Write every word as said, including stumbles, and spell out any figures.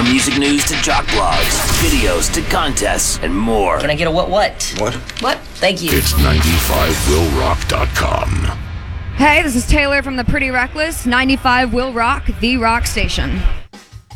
music news to jock blogs, videos to contests, and more. Can I get a what what? What? What? Thank you. It's ninety-five will rock dot com. Hey, this is Taylor from the Pretty Reckless. ninety-five Will Rock, the rock station.